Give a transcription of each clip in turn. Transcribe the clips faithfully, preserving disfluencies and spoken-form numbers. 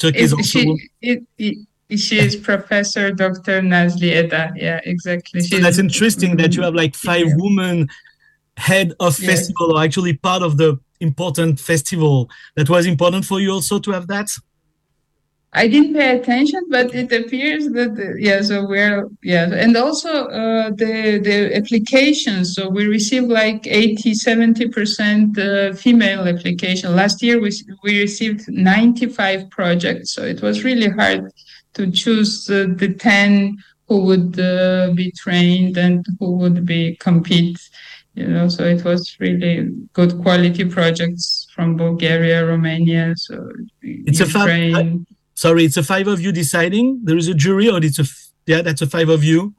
Turkey is It, also. she, it, it, she is Professor Doctor Nazli Eda. Yeah, exactly. So She's, that's interesting that you have like five yeah. women head of Yes. festival, or actually part of the important festival. That was important for you also to have that? I didn't pay attention, but it appears that uh, yeah. So we're yeah, and also uh, the the applications. So we received like eighty, seventy percent uh, female application. Last year we we received ninety-five projects. So it was really hard to choose uh, the ten who would uh, be trained and who would be compete. You know, so it was really good quality projects from Bulgaria, Romania, so It's Ukraine. a Sorry, it's a five of you deciding? There is a jury, or it's a, yeah, that's a five of you?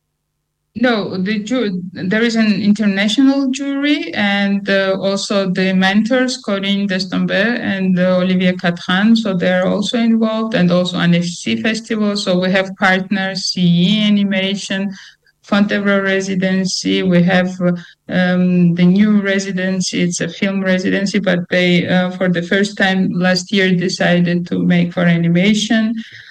No, the ju- there is an international jury, and uh, also the mentors, Corinne Destomber and uh, Olivier Catran, so they're also involved, and also N F C Festival. So we have partners, C E Animation, Fontevraud Residency. We have um, the new residency. It's a film residency, but they, uh, for the first time last year, decided to make for animation.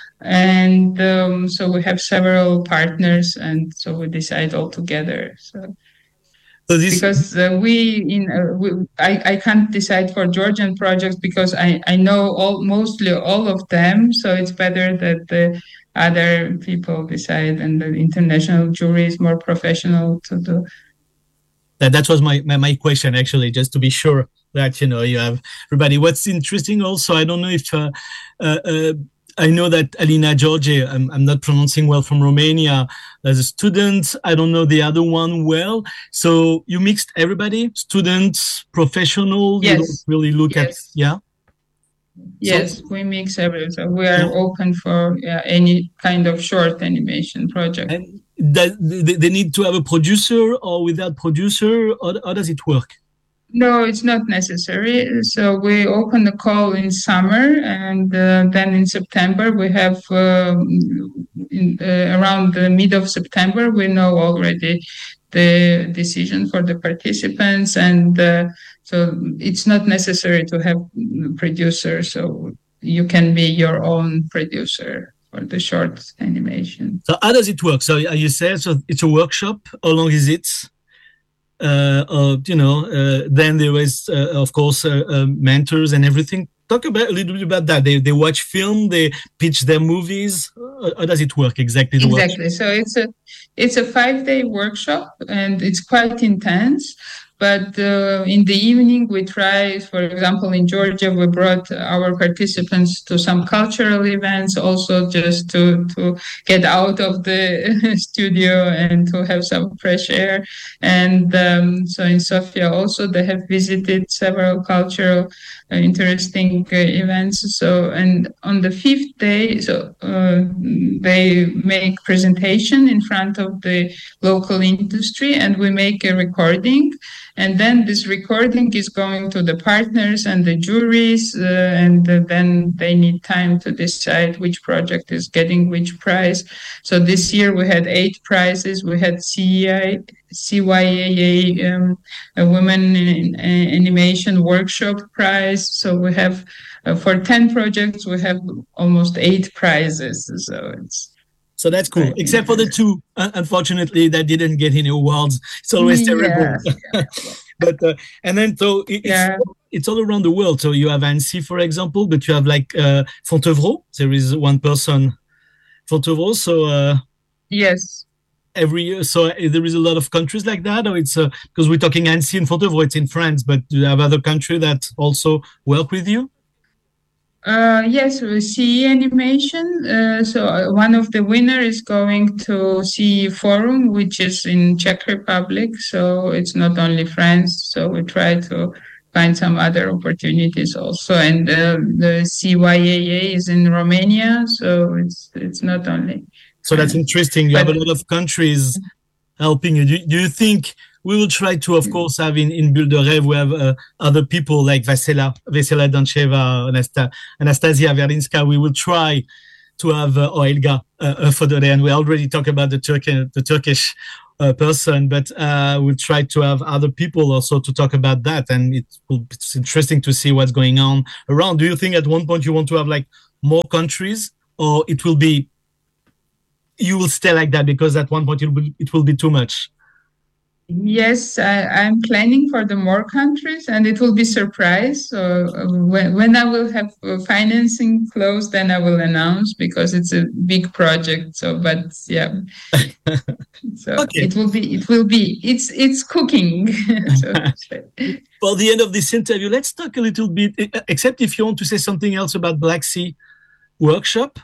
And um, so we have several partners, and so we decide all together. So, so this, because uh, we in uh, we, I, I can't decide for Georgian projects because I, I know all mostly all of them. So it's better that the other people decide, and the international jury is more professional to do. That that was my, my, my question, actually, just to be sure that, you know, you have everybody. What's interesting also, I don't know if uh, uh, uh, I know that Alina George, I'm, I'm not pronouncing well, from Romania, as a student. I don't know the other one well. So you mixed everybody, students, professional. Yes. You don't really look yes. at, yeah. Yes, so, we mix everything. So we are yeah. open for yeah, any kind of short animation project. And that, they, they need to have a producer, or without producer, or how does it work? No, it's not necessary. So we open the call in summer, and uh, then in September we have um, in, uh, around the mid of September we know already the decision for the participants, and uh, so it's not necessary to have a producer. So you can be your own producer for the short animation. So how does it work? So you said so it's a workshop. How long is it? Uh, uh, you know, uh, then there is, uh, of course, uh, uh, mentors and everything. Talk about a little bit about that. They they watch film, they pitch their movies. Uh, how does it work exactly? Exactly. So it's a it's a five day workshop, and it's quite intense. But uh, in the evening, we try, for example, in Georgia, we brought our participants to some cultural events, also just to, to get out of the studio and to have some fresh air. And um, so in Sofia also, they have visited several cultural uh, interesting uh, events. So, and on the fifth day, so uh, they make presentation in front of the local industry, and we make a recording. And then this recording is going to the partners and the juries, uh, and uh, then they need time to decide which project is getting which prize. So this year we had eight prizes. We had C I, C Y A A, um, a Women in Animation Workshop Prize. So we have, uh, for ten projects, we have almost eight prizes. So it's So that's cool, except for the two, uh, unfortunately, that didn't get any awards. It's always terrible. Yeah. But uh, and then so it, yeah. it's, it's all around the world. So you have Annecy, for example, but you have like uh, Fontevraud. There is one person, Fontevraud. So uh, yes, every year. So there is a lot of countries like that, or it's uh, because we're talking Annecy and Fontevraud. It's in France, but do you have other countries that also work with you? Uh, yes, C E Animation. Uh, so one of the winner is going to C E Forum, which is in Czech Republic. So it's not only France. So we try to find some other opportunities also. And uh, the C Y A A is in Romania. So it's it's not only. So that's interesting. You but, have a lot of countries helping you. Do, do you think we will try to, of course, have in, in Bulle de Rêve, we have uh, other people like Vesela, Vesela Dancheva, Anasta, Anastasia Verlinska. We will try to have, uh, or Elga uh, Fodore, and we already talked about the, Turk- the Turkish uh, person, but uh, we'll try to have other people also to talk about that. And it will, it's interesting to see what's going on around. Do you think at one point you want to have like more countries, or it will be you will stay like that because at one point it will be, it will be too much? Yes, I, I'm planning for the more countries, and it will be surprise. So uh, when when I will have uh, financing closed, then I will announce, because it's a big project. So, but yeah, so okay. it will be it will be it's it's cooking. So for the end of this interview, let's talk a little bit. Except if you want to say something else about Black Sea Workshop.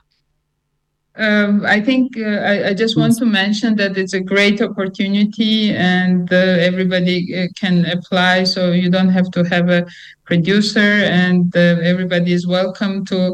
Um, I think uh, I, I just want to mention that it's a great opportunity, and uh, everybody uh, can apply. So you don't have to have a producer, and uh, everybody is welcome to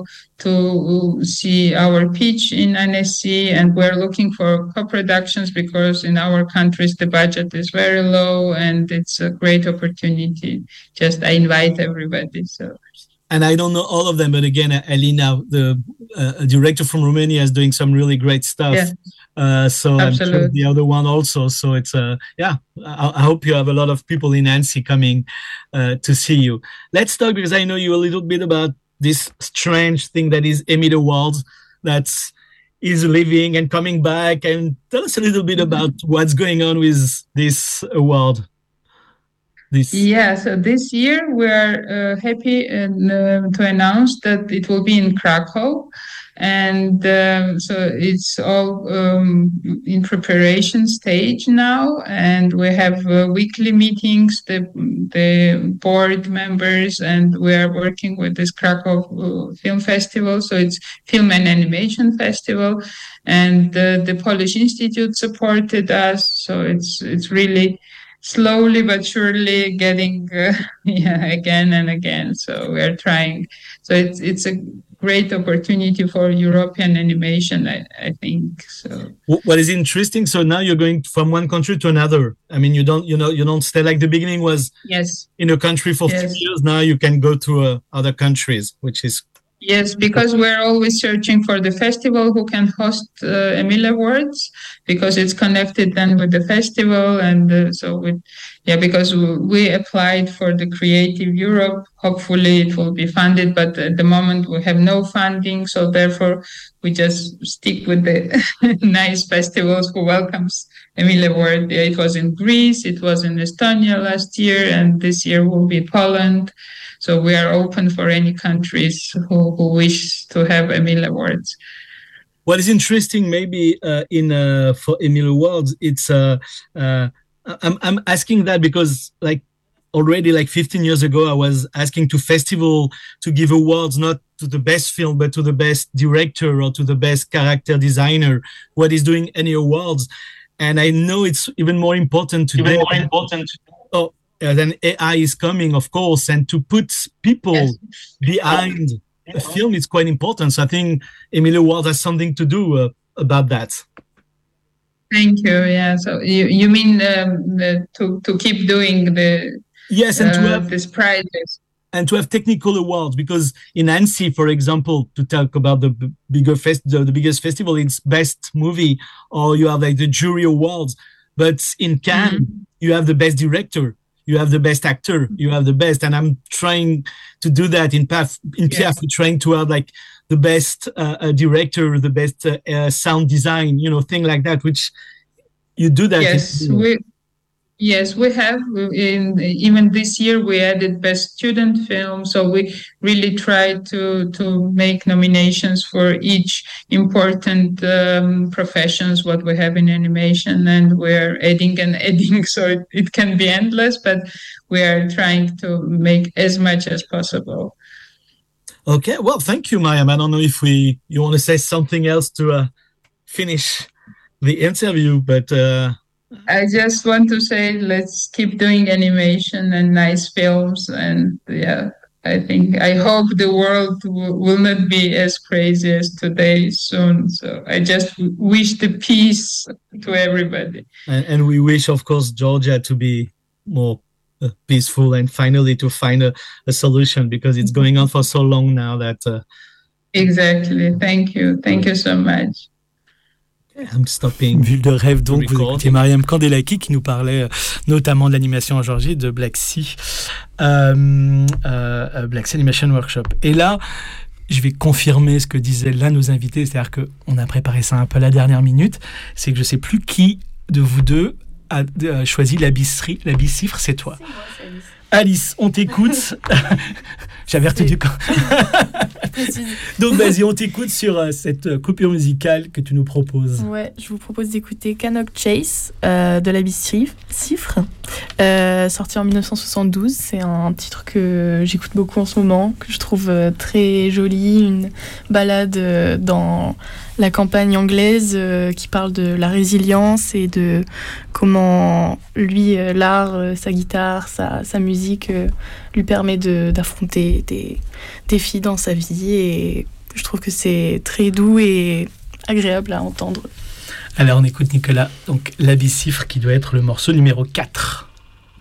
to see our pitch in N S C. And we're looking for co-productions because in our countries the budget is very low, and it's a great opportunity. Just I invite everybody. So. And I don't know all of them, but again, Alina, the uh, director from Romania, is doing some really great stuff. Yeah. Uh, so Absolutely. I'm sure the other one also. So it's uh, yeah. I, I hope you have a lot of people in Annecy coming uh, to see you. Let's talk, because I know you a little bit about this strange thing that is Emmy Awards, that's is living and coming back. And tell us a little bit about what's going on with this award. This. Yeah, so this year we are uh, happy and, uh, to announce that it will be in Krakow, and um, so it's all um, in preparation stage now, and we have uh, weekly meetings, the the board members, and we are working with this Krakow uh, Film Festival. So it's Film and Animation Festival, and uh, the Polish Institute supported us. So it's it's really slowly but surely getting uh, yeah, again and again. So we're trying. So it's it's a great opportunity for European animation, I, I think. So what is interesting, so now you're going from one country to another. I mean, you don't you know you don't stay like the beginning was yes in a country for yes. three years. Now you can go to uh, other countries, which is yes, because we're always searching for the festival who can host uh, Emmy Awards, because it's connected then with the festival. And uh, so with, yeah, because we applied for the Creative Europe, hopefully it will be funded, but at the moment we have no funding. So therefore we just stick with the nice festivals who welcomes Emmy Award. Yeah, it was in Greece, it was in Estonia last year, and this year will be Poland. So we are open for any countries who, who wish to have Emmy Awards. What is interesting, maybe uh, in uh, for Emmy Awards, it's uh, uh, I'm I'm asking that because like already like fifteen years ago, I was asking to festival to give awards not to the best film but to the best director or to the best character designer. What is doing any awards, and I know it's even more important today. Even more important. Oh. Uh, then A I is coming, of course, and to put people yes. behind a film is quite important. So I think Emmy Awards has something to do uh, about that. Thank you. Yeah. So you you mean um, the, to to keep doing the yes, and uh, to have these prizes and to have technical awards, because in Annecy, for example, to talk about the b- bigger fest, the, the biggest festival, it's best movie, or you have like the jury awards. But in Cannes, mm-hmm. you have the best director. You have the best actor, you have the best, and I'm trying to do that in P A F. In P A F, yes. We're trying to have like the best uh, uh, director, the best uh, uh, sound design, you know, thing like that. Which you do that. Yes, in, we yes we have. In even this year, we added best student film. So we really try to to make nominations for each important um, professions what we have in animation, and we're adding and adding. So it, it can be endless, but we are trying to make as much as possible. Okay, well, thank you, Mariam. I don't know if we you want to say something else to uh, finish the interview, but. Uh... I just want to say, let's keep doing animation and nice films. And yeah, I think, I hope the world w- will not be as crazy as today soon. So I just wish the peace to everybody. And, and we wish, of course, Georgia to be more uh, peaceful and finally to find a, a solution, because it's going on for so long now that... Uh, exactly. Thank you. Thank you so much. I'm stopping. Bulle de rêve, donc vous écoutez Mariam Kandelaki qui nous parlait euh, notamment de l'animation en Géorgie, de Black Sea, euh, euh, Black Sea Animation Workshop. Et là, je vais confirmer ce que disait l'un de nos invités, c'est-à-dire qu'on a préparé ça un peu à la dernière minute, c'est que je ne sais plus qui de vous deux a, a choisi la bisserie, la bicifre, c'est toi. C'est moi, c'est Alice. Alice, on t'écoute. J'avais retenu quand. Précise. Donc vas-y, on t'écoute sur euh, cette coupure musicale que tu nous proposes. Ouais, je vous propose d'écouter Cannock Chase euh, de la Bicifre, euh, sorti en dix-neuf cent soixante-douze. C'est un titre que j'écoute beaucoup en ce moment, que je trouve euh, très joli, une balade euh, dans la campagne anglaise euh, qui parle de la résilience et de comment lui, euh, l'art, euh, sa guitare, sa, sa musique euh, lui permet de, d'affronter des défis dans sa vie, et je trouve que c'est très doux et agréable à entendre. Alors on écoute Nicolas, donc la bicifre qui doit être le morceau numéro quatre.